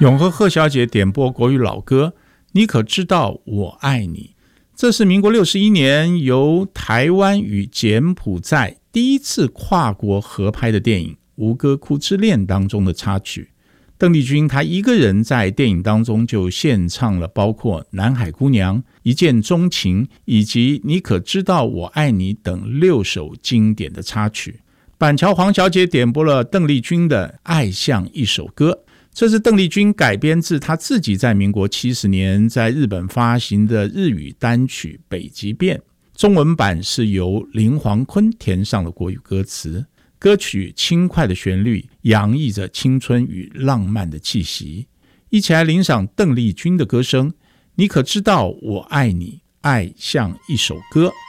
永和贺小姐点播国语老歌《你可知道我爱你》，这是民国61年由台湾与柬埔寨第一次跨国合拍的电影《吴哥窟之恋》当中的插曲。邓丽君她一个人在电影当中就献唱了包括《南海姑娘》、《一见钟情》以及《你可知道我爱你》等6首经典的插曲。板桥黄小姐点播了邓丽君的《爱像一首歌》，这是邓丽君改编自她自己在民国70年在日本发行的日语单曲《北极变》，中文版是由林煌坤填上了国语歌词。歌曲轻快的旋律洋溢着青春与浪漫的气息，一起来欣赏邓丽君的歌声。你可知道我爱你，爱像一首歌。